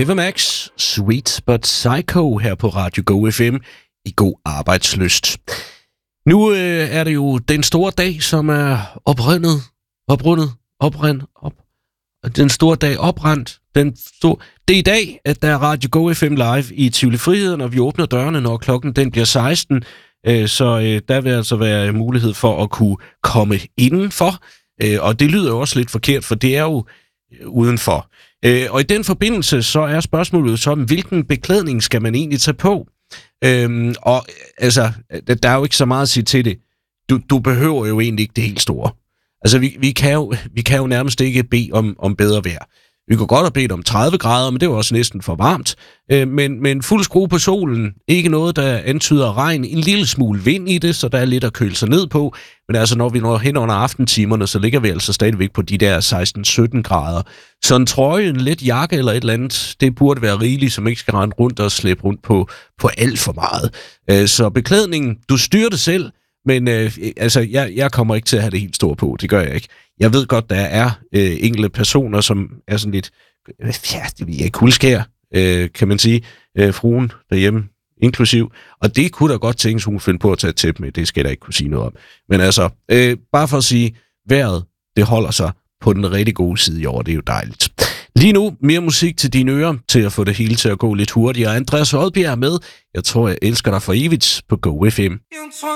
Ava Max, Sweet But Psycho her på Radio Go FM i god arbejdslyst. Nu er det jo den store dag, som er den store dag oprendt. Det er i dag, at der er Radio Go FM live i Tivoli Friheden, og vi åbner dørene, når klokken den bliver 16. Så der vil altså være mulighed for at kunne komme indenfor. Og det lyder jo også lidt forkert, for det er jo udenfor. Og i den forbindelse, så er spørgsmålet så, hvilken beklædning skal man egentlig tage på? Og altså, der er jo ikke så meget at sige til det. Du behøver jo egentlig ikke det helt store. Altså, vi kan jo nærmest ikke bede om bedre vejr. Vi kunne godt have bedt om 30 grader, men det var også næsten for varmt. Men fuld skrue på solen, ikke noget, der antyder regn. En lille smule vind i det, så der er lidt at køle sig ned på. Men altså, når vi når hen under aftentimerne, så ligger vi altså stadigvæk på de der 16-17 grader. Så en trøje, en let jakke eller et eller andet, det burde være rigeligt, som ikke skal rende rundt og slæbe rundt på alt for meget. Så beklædningen, du styrer det selv, men jeg kommer ikke til at have det helt store på. Det gør jeg ikke. Jeg ved godt, der er enkelte personer, som er sådan lidt, kuldskær, kan man sige, fruen derhjemme, inklusiv. Og det kunne da godt tænkes, hun finde på at tage et tæppe med. Det skal jeg da ikke kunne sige noget om. Men altså, bare for at sige, vejret, det holder sig på den rigtig gode side i år. Det er jo dejligt. Lige nu, mere musik til dine ører, til at få det hele til at gå lidt hurtigere. Andreas Odbjerg er med. Jeg tror, jeg elsker dig for evigt på Go FM.